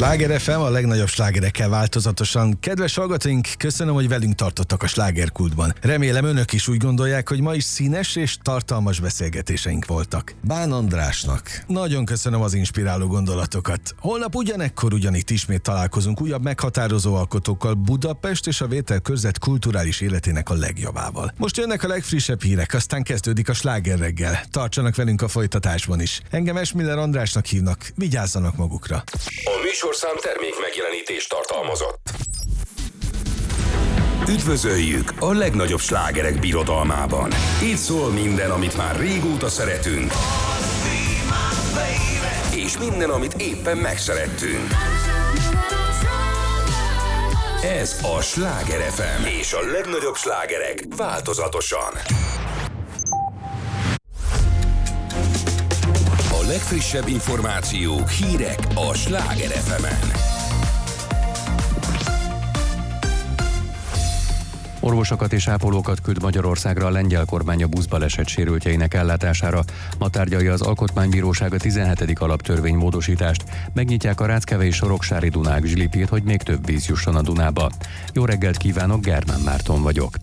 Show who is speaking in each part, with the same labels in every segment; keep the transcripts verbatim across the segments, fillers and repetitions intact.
Speaker 1: Sláger ef em, a legnagyobb slágerekkel változatosan. Kedves hallgatóink, köszönöm, hogy velünk tartottak a slágerkultban. Remélem önök is úgy gondolják, hogy ma is színes és tartalmas beszélgetéseink voltak. Bán Andrásnak nagyon köszönöm az inspiráló gondolatokat. Holnap ugyanekkor ugyanitt ismét találkozunk újabb meghatározó alkotókkal, Budapest és a Vételkörzet kulturális életének a legjobbával. Most jönnek a legfrissebb hírek, aztán kezdődik a sláger reggel. Tartsanak velünk a folytatásban is. Engem Esmiller Andrásnak hívnak, vigyázzanak magukra.
Speaker 2: A műsorszám termék megjelenítést tartalmazott. Üdvözöljük a legnagyobb slágerek birodalmában. Itt szól minden, amit már régóta szeretünk, és minden, amit éppen megszerettünk. Ez a Sláger ef em, és a legnagyobb slágerek változatosan. A legfrissebb információk, hírek a Sláger ef emen.
Speaker 3: Orvosokat és ápolókat küld Magyarországra a lengyel kormány a buszbaleset sérültjeinek ellátására. Ma tárgyalja az Alkotmánybíróság a tizenhetedik alaptörvény módosítást. Megnyitják a Ráckevei Soroksári Dunák zsilipét, hogy még több víz jusson a Dunába. Jó reggelt kívánok, Germán Márton vagyok.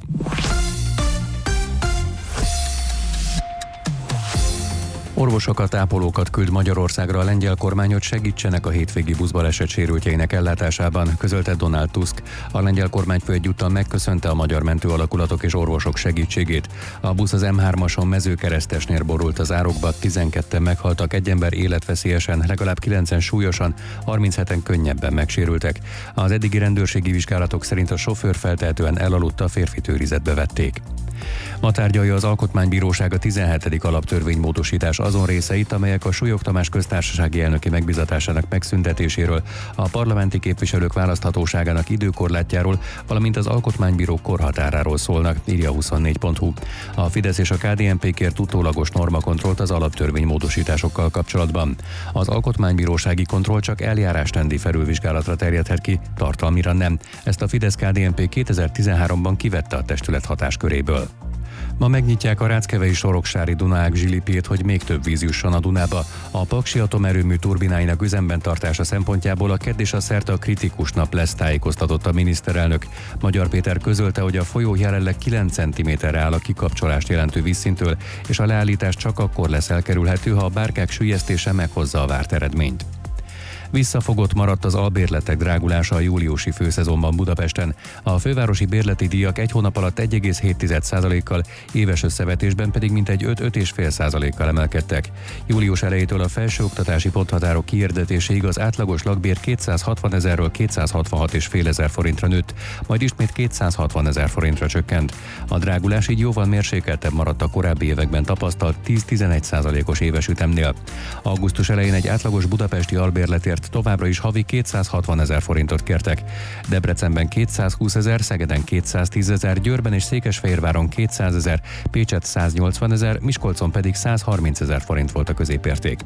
Speaker 3: Orvosokat, ápolókat küld Magyarországra a lengyel kormány, hogy segítsenek a hétvégi buszbaleset sérültjeinek ellátásában, közölte Donald Tusk. A lengyel kormányfő egyúttal megköszönte a magyar mentőalakulatok és orvosok segítségét. A busz az em hármason Mezőkeresztesnél borult az árokba, tizenketten meghaltak, egy ember életveszélyesen, legalább kilencen súlyosan, harmincheten könnyebben megsérültek. Az eddigi rendőrségi vizsgálatok szerint a sofőr feltehetően elaludt, a férfit őrizetbe vették. Ma tárgyalja az Alkotmánybíróság a tizenhetedik alaptörvénymódosítás azon részeit, amelyek a Súlyog Tamás köztársasági elnöki megbízatásának megszüntetéséről, a parlamenti képviselők választhatóságának időkorlátjáról, valamint az alkotmánybíró korhatáráról szólnak, írja huszonnégy pont hu. A Fidesz és a ká dé en pé kért utólagos normakontrollt az alaptörvénymódosításokkal kapcsolatban. Az alkotmánybírósági kontroll csak eljárásrendi felülvizsgálatra terjedhet ki, tartalmira nem. Ezt a Fidesz-ká dé en pé kétezer-tizenháromban kivette a testület hatásköréből. Ma megnyitják a Ráckevei Soroksári Dunák zsilipét, hogy még több víz jusson a Dunába. A Paksi atomerőmű turbináinak üzemben tartása szempontjából a kedd és a szerda kritikus nap lesz, tájékoztatott a miniszterelnök. Magyar Péter közölte, hogy a folyó jelenleg kilenc centiméterre áll a kikapcsolást jelentő vízszintől, és a leállítás csak akkor lesz elkerülhető, ha a bárkák süllyesztése meghozza a várt eredményt. Visszafogott maradt az albérletek drágulása a júliusi főszezonban Budapesten. A fővárosi bérleti díjak egy hónap alatt egy egész hét százalékkal, éves összevetésben pedig mintegy öt-öt egész öt százalékkal emelkedtek. Július elejétől a felsőoktatási ponthatárok kiirdetéséig az átlagos lakbér kétszázhatvanezerről kétszázhatvanhat egész öt ezer forintra nőtt, majd ismét kétszázhatvanezer forintra csökkent. A drágulás így jóval mérsékeltebb maradt a korábbi években tapasztalt tíz-tizenegy százalékos éves ütemnél. Augusztus elején egy átlagos budapesti albérletért továbbra is havi kétszázhatvanezer forintot kértek. Debrecenben kétszázhúszezer, Szegeden kétszáztízezer, Győrben és Székesfehérváron kétszázezer, Pécset száznyolcvanezer, Miskolcon pedig százharmincezer forint volt a középérték.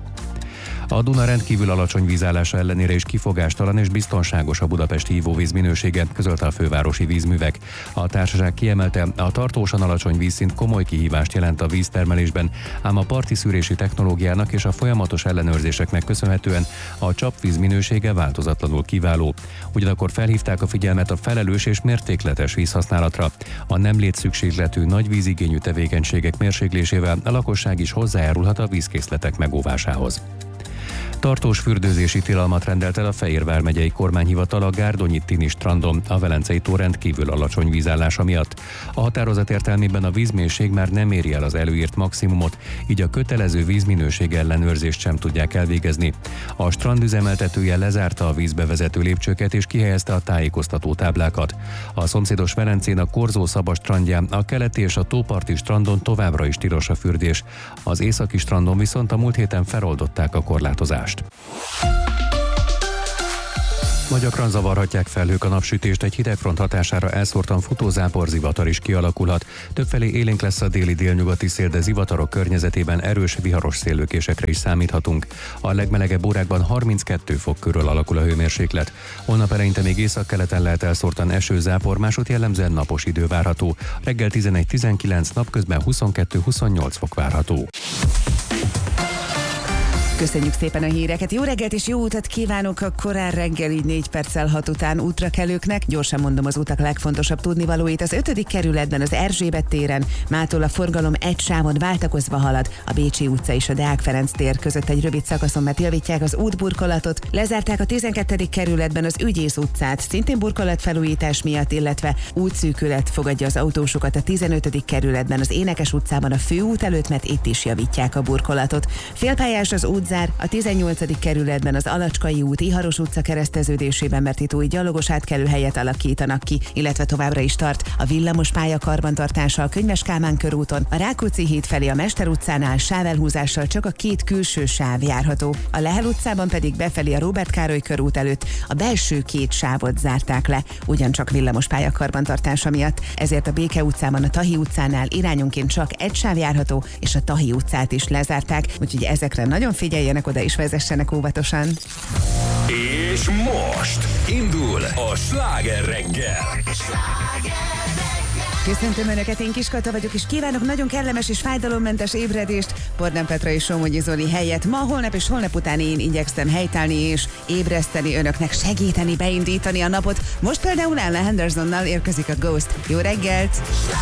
Speaker 3: A Duna rendkívül alacsony vízállása ellenére is kifogástalan és biztonságos a budapesti ivóvíz minősége, közölte a fővárosi vízművek. A társaság kiemelte, a tartósan alacsony vízszint komoly kihívást jelent a víztermelésben, ám a parti szűrési technológiának és a folyamatos ellenőrzéseknek köszönhetően a csapvíz minősége változatlanul kiváló. Ugyanakkor felhívták a figyelmet a felelős és mértékletes vízhasználatra. A nem létszükségletű nagy vízigényű tevékenységek mérséklésével a lakosság is hozzájárulhat a vízkészletek megóvásához. Tartós fürdőzési tilalmat rendelt el a Fejér vármegyei kormányhivatal a Gárdonyi Tini strandon a Velencei tó rendkívül alacsony vízállása miatt. A határozat értelmében a vízmélység már nem éri el az előírt maximumot, így a kötelező vízminőség ellenőrzést sem tudják elvégezni. A strand üzemeltetője lezárta a vízbe vezető lépcsőket és kihelyezte a tájékoztató táblákat. A szomszédos Velencén a Korzó-Szaba strandján, a keleti és a tóparti strandon továbbra is tilos a fürdés. Az északi strandon viszont a múlt héten feloldották a korlátozást. Ma gyakran zavarhatják felhők a napsütést, egy hidegfront hatására elszórtan futó záporzivatar is kialakulhat. Többfelé élénk lesz a déli délnyugati szél, de zivatarok környezetében erős viharos széllökésekre is számíthatunk. A legmelegebb órákban harminckettő fok körül alakul a hőmérséklet. Holnap eleinte még északkeleten lehet elszórtan eső, zápor, másút jellemzően napos idő várható. Reggel tizenegy-tizenkilenc, napközben huszonkettő-huszonnyolc fok várható.
Speaker 4: Köszönjük szépen a híreket. Jó reggelt és jó utat kívánok a korán reggel, így négy perccel hat után útrakelőknek. Gyorsan mondom az utak legfontosabb tudnivalóit. Az ötödik kerületben az Erzsébet téren mától a forgalom egy sávon váltakozva halad. A Bécsi utca és a Deák Ferenc tér között egy rövid szakaszon, mert javítják az útburkolatot. Lezárták a tizenkettedik kerületben az Ügyész utcát, szintén burkolatfelújítás miatt, illetve útszűkület fogadja az autósokat a tizenötödik kerületben az Énekes utcában a főút előtt, mert itt is javítják a burkolatot. Félpályás az útzár a tizennyolcadik kerületben az Alacskai út Iharos utca kereszteződésében, mert itt új gyalogos átkelőhelyet alakítanak ki, illetve továbbra is tart a villamos pálya karbantartása a Könyves Kálmán körúton, a Rákóczi híd felé a Mester utcánál sávelhúzással csak a két külső sáv járható. A Lehel utcában pedig befelé a Róbert Károly körút előtt a belső két sávot zárták le, ugyancsak villamos pálya karbantartása miatt. Ezért a Béke utcában a Tahi utcánál irányonként csak egy sáv járható, és a Tahi utcát is lezárták, úgyhogy ezekre nagyon figyeljenek oda és vezessenek óvatosan.
Speaker 2: És most indul a Sláger reggel.
Speaker 4: Köszöntöm Önöket, én Kiskata vagyok, és kívánok nagyon kellemes és fájdalommentes ébredést. Bordán Petra és Somogyi Zoli helyett ma, holnap és holnap után én igyekszem helytállni és ébreszteni Önöknek, segíteni, beindítani a napot. Most például Ella Hendersonnal érkezik a Ghost. Jó reggelt!